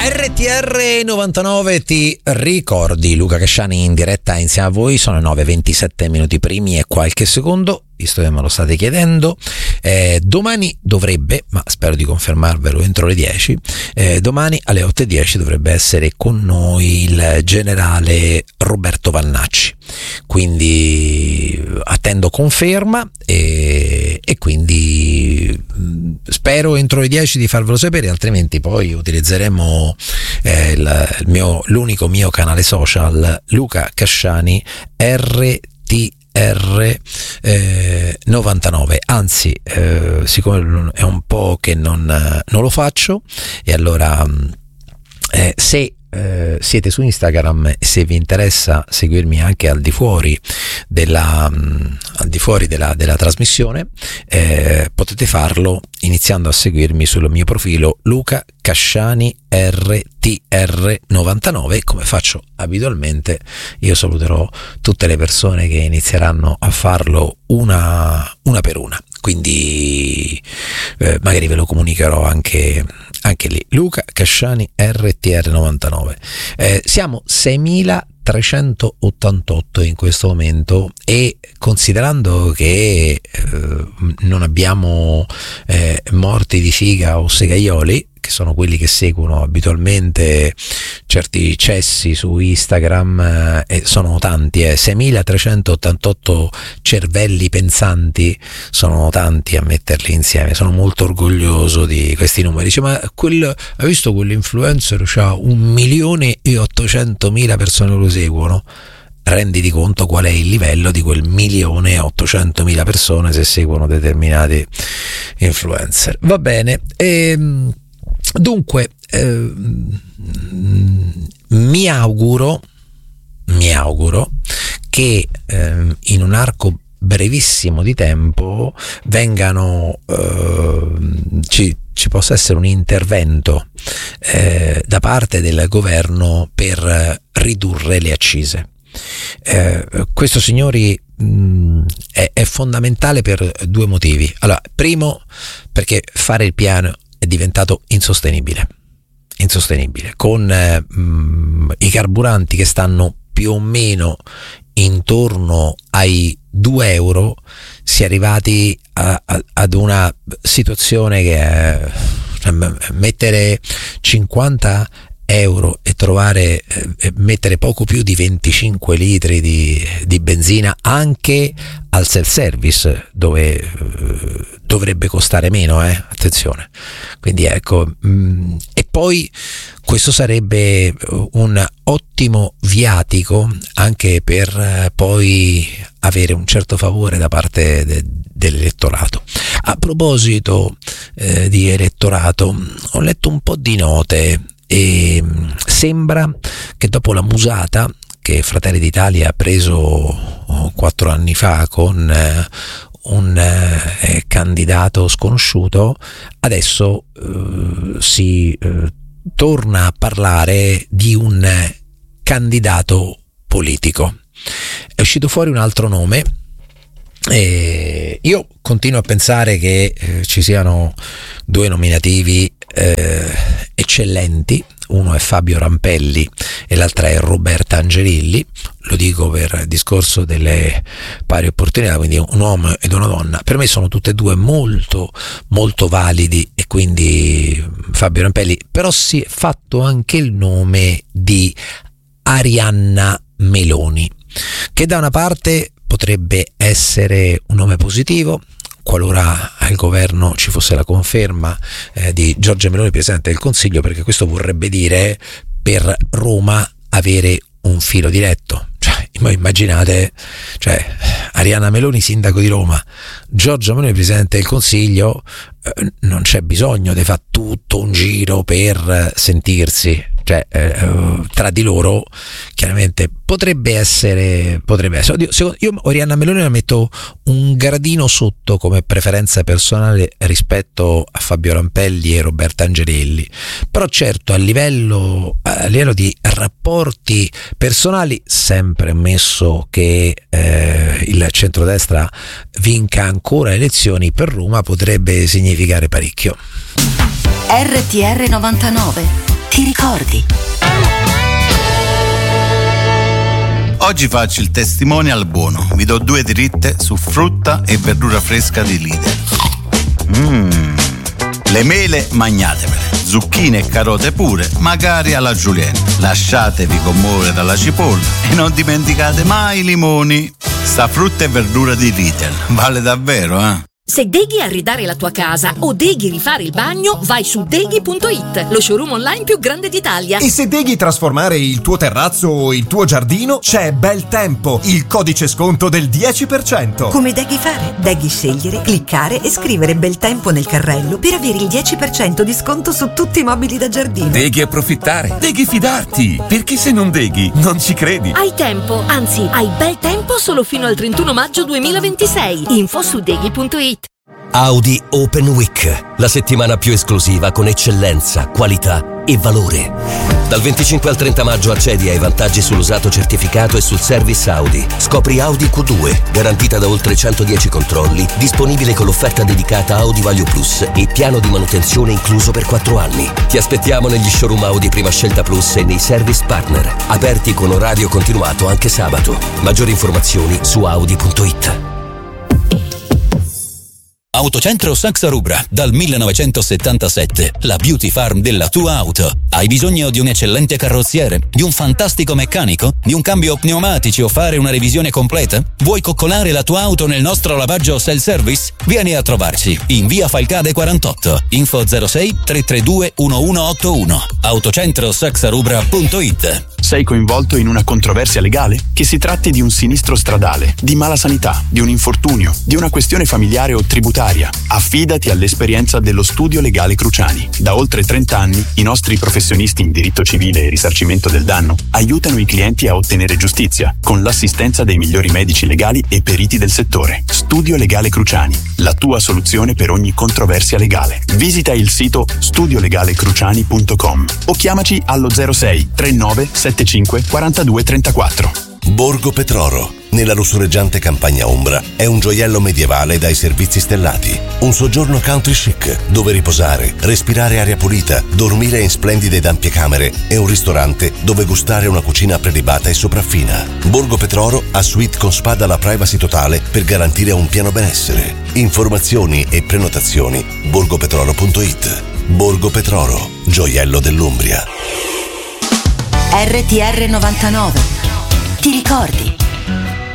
RTR 99 ti ricordi, Luca Casciani in diretta insieme a voi. Sono le 9:27 minuti primi e qualche secondo, visto che me lo state chiedendo. Domani dovrebbe, ma spero di confermarvelo entro le 10, domani alle 8:10 dovrebbe essere con noi il generale Roberto Vannacci, quindi attendo conferma e quindi spero entro le 10 di farvelo sapere, altrimenti poi utilizzeremo l'unico mio canale social, Luca Casciani RTR 99. Anzi, siccome è un po' che non lo faccio, e allora se siete su Instagram, se vi interessa seguirmi anche al di fuori della trasmissione, potete farlo iniziando a seguirmi sul mio profilo Luca Casciani RTR 99. Come faccio abitualmente, io saluterò tutte le persone che inizieranno a farlo una per una, quindi magari ve lo comunicherò anche lì. Luca Casciani RTR 99. Siamo 6.388 in questo momento, e considerando che non abbiamo morti di figa o segaioli, che sono quelli che seguono abitualmente certi cessi su Instagram, e sono tanti, 6.388 cervelli pensanti, sono tanti a metterli insieme. Sono molto orgoglioso di questi numeri. Dice, ma hai visto quell'influencer c'ha 1.800.000 persone che lo seguono? Renditi conto qual è il livello di quel 1.800.000 persone se seguono determinati influencer. Va bene. Dunque, mi auguro che in un arco brevissimo di tempo ci possa essere un intervento da parte del governo per ridurre le accise. Questo, signori, è fondamentale per due motivi. Allora, primo, perché fare il piano è diventato insostenibile, con i carburanti che stanno più o meno intorno ai 2 euro. Si è arrivati ad una situazione che è mettere 50 euro e mettere poco più di 25 litri di benzina anche al self-service, dove dovrebbe costare meno, attenzione. Quindi ecco, e poi questo sarebbe un ottimo viatico anche per poi avere un certo favore da parte dell'elettorato. A proposito di elettorato, ho letto un po' di note e sembra che dopo la musata che Fratelli d'Italia ha preso 4 anni fa con un candidato sconosciuto, adesso si torna a parlare di un candidato politico. È uscito fuori un altro nome. Io continuo a pensare che ci siano 2 nominativi eccellenti. Uno è Fabio Rampelli e l'altra è Roberta Angelilli. Lo dico per discorso delle pari opportunità, quindi un uomo ed una donna. Per me sono tutte e due molto molto validi, e quindi Fabio Rampelli. Però si è fatto anche il nome di Arianna Meloni, che da una parte potrebbe essere un nome positivo qualora al governo ci fosse la conferma di Giorgia Meloni Presidente del Consiglio, perché questo vorrebbe dire per Roma avere un filo diretto. Immaginate, Arianna Meloni sindaco di Roma, Giorgia Meloni Presidente del Consiglio, non c'è bisogno di fare tutto un giro per sentirsi. Tra di loro chiaramente potrebbe essere. Io Arianna Meloni la metto un gradino sotto come preferenza personale rispetto a Fabio Rampelli e Roberta Angelilli, però certo a livello di rapporti personali, sempre ammesso che il centrodestra vinca ancora le elezioni, per Roma potrebbe significare parecchio. RTR 99, Ti ricordi? Oggi faccio il testimonial buono. Vi do 2 dritte su frutta e verdura fresca di Lidl. Le mele magnatevele, zucchine e carote pure, magari alla julienne. Lasciatevi commuovere dalla cipolla e non dimenticate mai i limoni. Sta frutta e verdura di Lidl vale davvero, eh? Se deghi arredare la tua casa o deghi rifare il bagno, vai su deghi.it, lo showroom online più grande d'Italia. E se deghi trasformare il tuo terrazzo o il tuo giardino, c'è Bel Tempo, il codice sconto del 10%. Come deghi fare? Deghi scegliere, cliccare e scrivere Bel Tempo nel carrello per avere il 10% di sconto su tutti i mobili da giardino. Deghi approfittare, deghi fidarti, perché se non deghi non ci credi. Hai tempo, anzi hai bel tempo solo fino al 31 maggio 2026. Info su deghi.it. Audi Open Week, la settimana più esclusiva con eccellenza, qualità e valore. Dal 25 al 30 maggio accedi ai vantaggi sull'usato certificato e sul service Audi. Scopri Audi Q2, garantita da oltre 110 controlli, disponibile con l'offerta dedicata Audi Value Plus e piano di manutenzione incluso per 4 anni. Ti aspettiamo negli showroom Audi Prima Scelta Plus e nei service partner, aperti con orario continuato anche sabato. Maggiori informazioni su audi.it. Autocentro Saxa Rubra, dal 1977, la beauty farm della tua auto. Hai bisogno di un eccellente carrozziere, di un fantastico meccanico, di un cambio pneumatici o fare una revisione completa? Vuoi coccolare la tua auto nel nostro lavaggio self-service? Vieni a trovarci in via Falcade 48, info 06 332 1181, autocentrosaxarubra.it. Sei coinvolto in una controversia legale? Che si tratti di un sinistro stradale, di mala sanità, di un infortunio, di una questione familiare o tributaria, affidati all'esperienza dello Studio Legale Cruciani. Da oltre 30 anni i nostri professionisti in diritto civile e risarcimento del danno aiutano i clienti a ottenere giustizia con l'assistenza dei migliori medici legali e periti del settore. Studio Legale Cruciani, la tua soluzione per ogni controversia legale. Visita il sito studiolegalecruciani.com o chiamaci allo 06 39 75 42 34. Borgo Petroro, nella lussureggiante campagna ombra, è un gioiello medievale dai servizi stellati. Un soggiorno country chic, dove riposare, respirare aria pulita, dormire in splendide ed ampie camere e un ristorante dove gustare una cucina prelibata e sopraffina. Borgo Petroro ha suite con spa dalla privacy totale per garantire un pieno benessere. Informazioni e prenotazioni borgopetroro.it. Borgo Petroro, gioiello dell'Umbria. RTR 99. Ti ricordi?